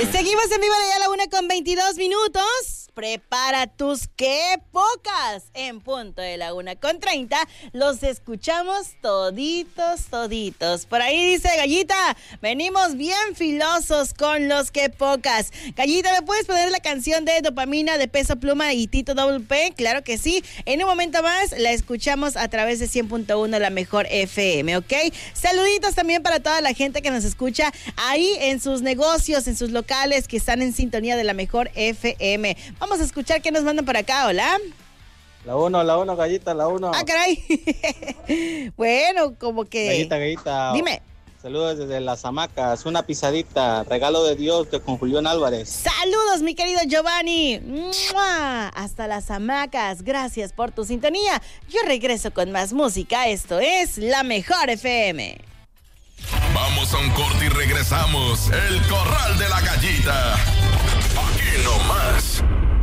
Seguimos en vivo ya a la 1:22. Prepara tus qué pocas en punto de la 1:30. Los escuchamos toditos. Por ahí dice Gallita, venimos bien filosos con los qué pocas. Gallita, ¿me puedes poner la canción de Dopamina de Peso Pluma y Tito Double P? Claro que sí. En un momento más la escuchamos a través de 100.1 La Mejor FM, ¿ok? Saluditos también para toda la gente que nos escucha ahí en sus negocios, en sus locales que están en sintonía de La Mejor FM. Vamos a escuchar qué nos mandan por acá, hola. La 1, Gallita, la 1. Ah, caray. Bueno, como que... Gallita. Dime. Saludos desde Las Hamacas, una pisadita, regalo de Dios con Julián Álvarez. Saludos, mi querido Giovanni. ¡Mua! Hasta Las Hamacas, gracias por tu sintonía. Yo regreso con más música, esto es La Mejor FM. Vamos a un corte y regresamos. El Corral de la Gallita. Aquí nomás.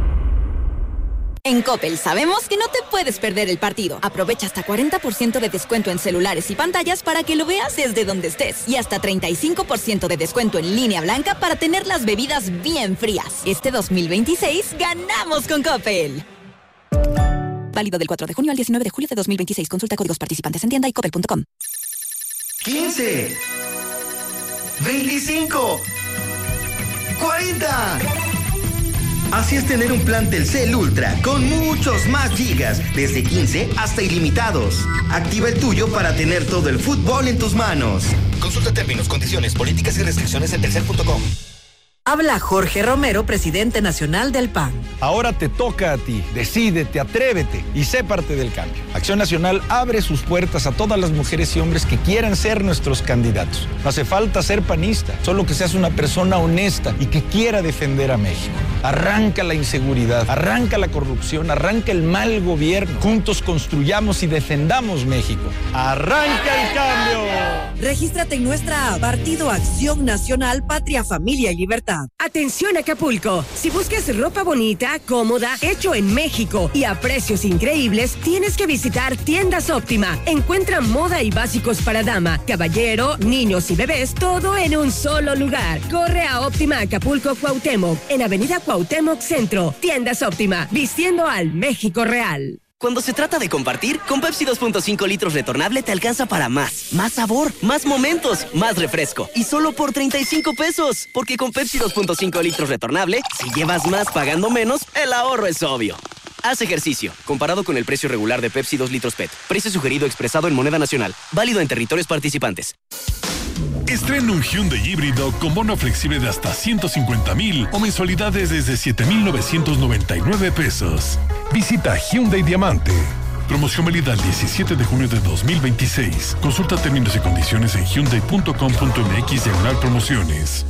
En Coppel sabemos que no te puedes perder el partido. Aprovecha hasta 40% de descuento en celulares y pantallas para que lo veas desde donde estés. Y hasta 35% de descuento en línea blanca para tener las bebidas bien frías. Este 2026 ganamos con Coppel. Válido del 4 de junio al 19 de julio de 2026. Consulta códigos participantes en tienda y coppel.com. 15, 25, 40. Así es tener un plan Telcel Ultra con muchos más gigas, desde 15 hasta ilimitados. Activa el tuyo para tener todo el fútbol en tus manos. Consulta términos, condiciones, políticas y restricciones en telcel.com. Habla Jorge Romero, presidente nacional del PAN. Ahora te toca a ti. Decídete, atrévete y sé parte del cambio. Acción Nacional abre sus puertas a todas las mujeres y hombres que quieran ser nuestros candidatos. No hace falta ser panista, solo que seas una persona honesta y que quiera defender a México. Arranca la inseguridad, arranca la corrupción, arranca el mal gobierno. Juntos construyamos y defendamos México. ¡Arranca el cambio! Regístrate en nuestra app Partido Acción Nacional, Patria, Familia y Libertad. Atención Acapulco, si buscas ropa bonita, cómoda, hecho en México y a precios increíbles, tienes que visitar Tiendas Óptima. Encuentra moda y básicos para dama, caballero, niños y bebés, todo en un solo lugar. Corre a Óptima Acapulco Cuauhtémoc, en Avenida Cuauhtémoc Centro. Tiendas Óptima, vistiendo al México real. Cuando se trata de compartir, con Pepsi 2.5 litros retornable te alcanza para más. Más sabor, más momentos, más refresco. Y solo por 35 pesos. Porque con Pepsi 2.5 litros retornable, si llevas más pagando menos, el ahorro es obvio. Haz ejercicio. Comparado con el precio regular de Pepsi 2 litros PET. Precio sugerido expresado en moneda nacional. Válido en territorios participantes. Estrena un Hyundai híbrido con bono flexible de hasta 150,000 o mensualidades desde 7,999 pesos. Visita Hyundai Diamante. Promoción válida el 17 de junio de 2026. Consulta términos y condiciones en hyundai.com.mx/promociones.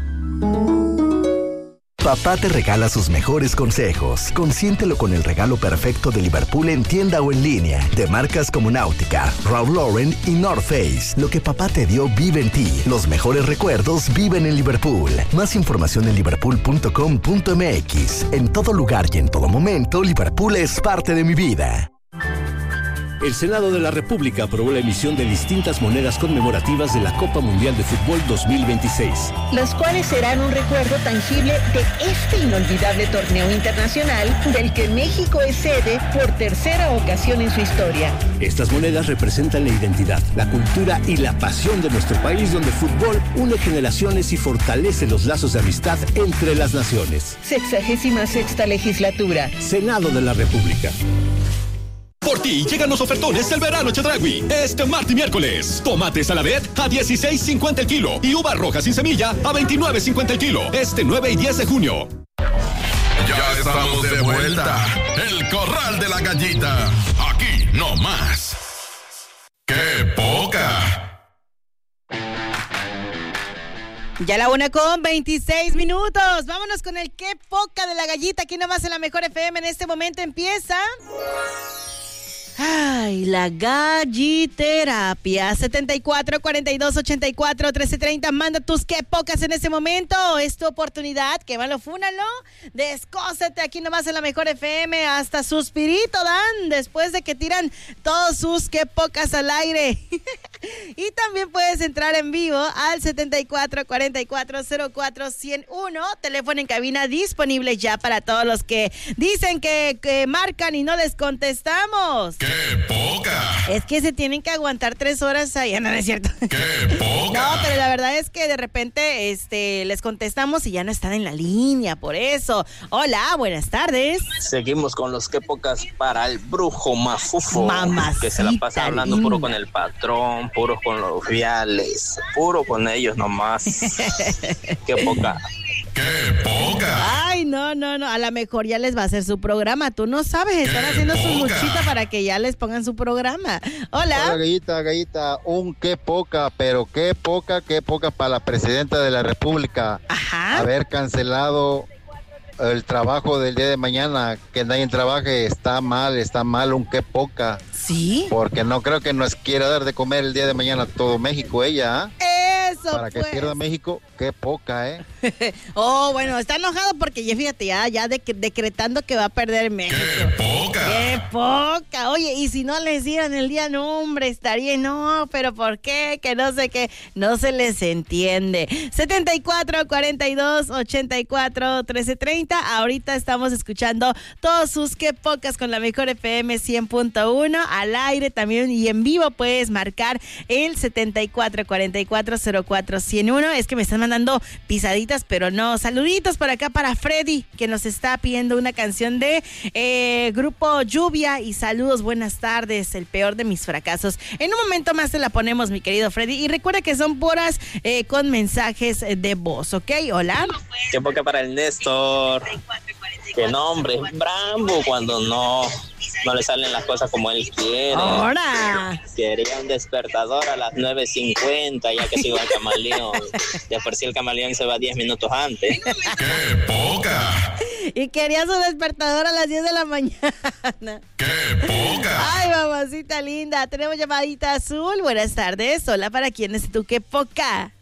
Papá te regala sus mejores consejos. Consiéntelo con el regalo perfecto de Liverpool en tienda o en línea. De marcas como Náutica, Ralph Lauren y North Face. Lo que papá te dio vive en ti. Los mejores recuerdos viven en Liverpool. Más información en liverpool.com.mx. En todo lugar y en todo momento, Liverpool es parte de mi vida. El Senado de la República aprobó la emisión de distintas monedas conmemorativas de la Copa Mundial de Fútbol 2026. Las cuales serán un recuerdo tangible de este inolvidable torneo internacional del que México es sede por tercera ocasión en su historia. Estas monedas representan la identidad, la cultura y la pasión de nuestro país, donde el fútbol une generaciones y fortalece los lazos de amistad entre las naciones. 66ª legislatura. Senado de la República. Por ti llegan los ofertones del verano Chedraui. Este martes y miércoles. Tomate Saladet a 16.50 el kilo y uvas rojas sin semilla a 29.50 el kilo. Este 9 y 10 de junio. Ya estamos de vuelta. El Corral de la Gallita. Aquí no más. ¡Qué poca! Ya la 1:26. Vámonos con el qué poca de la Gallita. Aquí nomás en La Mejor FM. En este momento empieza... Ay, la galliterapia. 74-42-84-1330. Manda tus qué pocas en ese momento. Es tu oportunidad. Quémalo, fúnalo. Descósete aquí nomás en la mejor FM. Hasta suspirito dan después de que tiran todos sus qué pocas al aire. Y también puedes entrar en vivo al 74-44-04-101. Teléfono en cabina disponible ya para todos los que dicen que marcan y no les contestamos. ¡Qué poca! Es que se tienen que aguantar 3 horas allá, no es cierto. ¡Qué poca! No, pero la verdad es que de repente les contestamos y ya no están en la línea, por eso. Hola, buenas tardes. Seguimos con los que pocas para el brujo mafufo. Mamacita que se la pasa hablando linda. puro con el patrón, puro con los viales, puro con ellos nomás. ¡Qué poca! ¡Qué poca! Ay, no, a lo mejor ya les va a hacer su programa, tú no sabes, están haciendo su luchita para que ya les pongan su programa. Hola. Hola, gallita, qué poca, pero qué poca para la presidenta de la República. Ajá. Haber cancelado el trabajo del día de mañana, que nadie trabaje, está mal, qué poca. ¿Sí? Porque no creo que nos quiera dar de comer el día de mañana todo México, ella, Eso, para que pierda México, qué poca, Oh, bueno, está enojado porque ya fíjate, ya decretando que va a perder México. ¡Qué poca! ¡Qué poca! Oye, y si no les dieran el día, no, hombre, estaría, no, pero ¿por qué? Que no sé qué, no se les entiende. 74-42-84-1330. Ahorita estamos escuchando todos sus qué pocas con la mejor FM 100.1 al aire también y en vivo puedes marcar el 74-44-04-101. Es que me están mandando pisaditas, pero no. Saluditos por acá para Freddy, que nos está pidiendo una canción de Grupo Lluvia. Y saludos, buenas tardes, el peor de mis fracasos. En un momento más te la ponemos, mi querido Freddy. Y recuerda que son puras con mensajes de voz, ¿ok? Hola. ¡Qué poca para el Néstor! ¡Qué nombre! Bravo cuando no le salen las cosas como él quiere. ¡Ahora! Quería un despertador a las 9:50, ya que se iba al camaleón. De por sí el camaleón se va 10 minutos antes. ¡Qué poca! Y quería su despertador a las 10 de la mañana. ¡Qué poca! Ay, mamacita linda. Tenemos llamadita azul. Buenas tardes. Hola, ¿para quién es tu qué poca?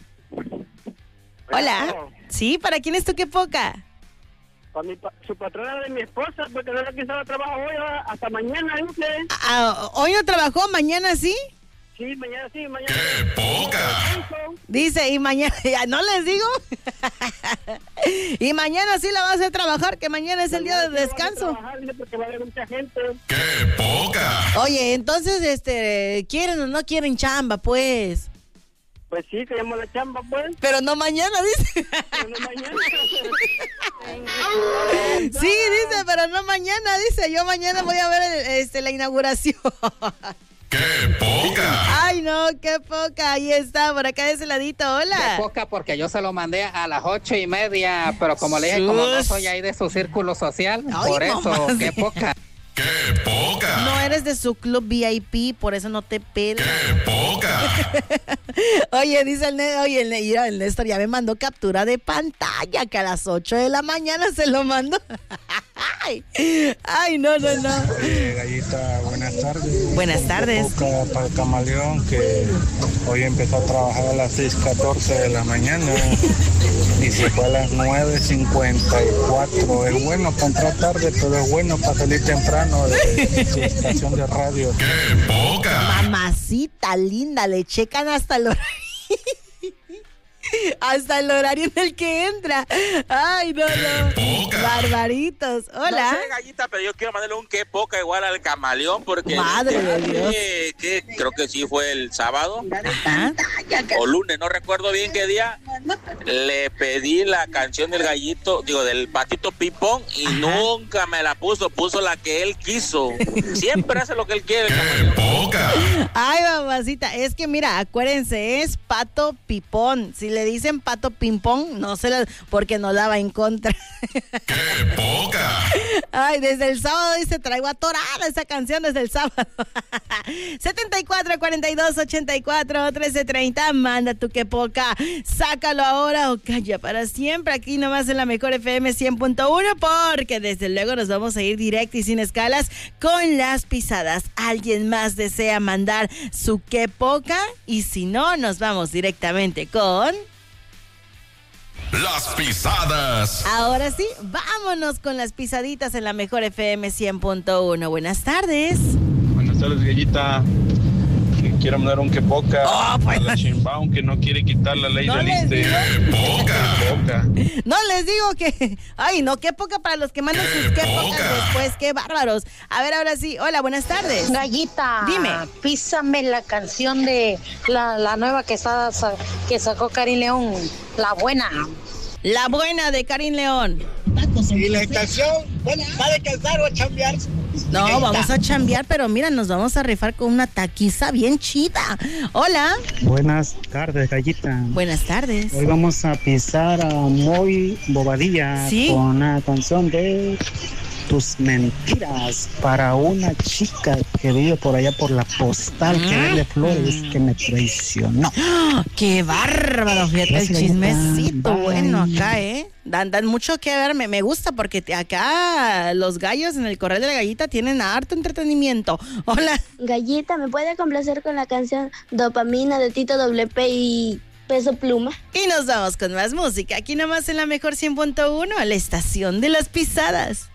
Hola. Sí, ¿para quién es tu qué poca? Su patrona de mi esposa, porque no le quiso trabajar hoy, hasta mañana, dice. ¿Hoy no trabajó? ¿Mañana sí? Sí, mañana sí, mañana. ¡Qué poca! Dice, y mañana, ya no les digo. Y mañana sí la va a hacer trabajar, que mañana es el día de descanso. Porque va a haber mucha gente. ¡Qué poca! Oye, entonces, ¿quieren o no quieren chamba, pues? Pues sí, queremos la chamba, pues. Pero no mañana, dice. Pero no mañana. Sí, dice, pero no mañana, dice. Yo mañana voy a ver la inauguración. ¡Qué poca! Ay, no, qué poca. Ahí está, por acá de ese ladito. Hola. Qué poca, porque yo se lo mandé a las 8:30, pero como le dije, como no soy ahí de su círculo social, ay, por eso, mamá, qué poca. ¡Qué poca! No eres de su club VIP, por eso no te pela. ¡Qué poca! Oye, dice el Néstor ya me mandó captura de pantalla, que a las 8 de la mañana se lo mandó. Ay, no. Gallita, buenas tardes. Buenas tardes. Poca para el camaleón, que hoy empezó a trabajar a las 6:14 de la mañana y se fue a las 9:54. Es bueno para entrar tarde, pero es bueno para salir temprano de su estación de radio. ¡Qué poca! Mamacita linda, le checan hasta el horario. Hasta el horario en el que entra. Ay, no. Barbaritos. Hola. No sé, Gallita, pero yo quiero mandarle un qué poca igual al camaleón, porque madre de Dios. Que creo que sí fue el sábado. Ajá. O lunes, no recuerdo bien qué día. Le pedí la canción del gallito, del patito Pipón, y nunca me la puso la que él quiso. Siempre hace lo que él quiere. ¡Qué poca! Ay, mamacita, es que mira, acuérdense, es Pato Pipón. Si le dicen Pato Pimpón, no se la, porque no la va en contra. ¡Qué poca! Ay, desde el sábado dice, traigo atorada esa canción desde el sábado. 74-42-84-1330, manda tu qué poca. Sácalo ahora o calla para siempre. Aquí nomás en la mejor FM 100.1, porque desde luego nos vamos a ir directo y sin escalas con las pisadas. ¿Alguien más desea mandar su qué poca? Y si no, nos vamos directamente con... Las pisadas. Ahora sí, vámonos con las pisaditas en la mejor FM 100.1. Buenas tardes. Buenas tardes, Gallita. Quiero mandar un que poca a la Sheinbaum, que no quiere quitar la ley del ISSSTE. ¡Qué poca! No les digo que... Ay, no, qué poca para los que mandan sus qué pocas después. Qué bárbaros. A ver, ahora sí. Hola, buenas tardes. Gallita. Dime. Písame la canción de la nueva que sacó Karin León. La buena. La buena de Karin León. ¿Y la estación? Bueno, ¿va a descansar o a chambear? No, vamos a chambear, pero mira, nos vamos a rifar con una taquiza bien chida. Hola. Buenas tardes, Gallita. Buenas tardes. Hoy vamos a pisar a Muy Bobadilla con una canción de Tus Mentiras para una chica que vive por allá por la Postal, que vende flores, que me traicionó. ¡Qué bárbaro! Fíjate el chismecito bueno acá, ¿eh? Dan mucho que ver, me gusta porque acá los gallos en el Corral de la Gallita tienen harto entretenimiento. Hola. Gallita, ¿me puede complacer con la canción Dopamina de Tito WP y Peso Pluma? Y nos vamos con más música, aquí nomás en la mejor 100.1, a la estación de las pisadas.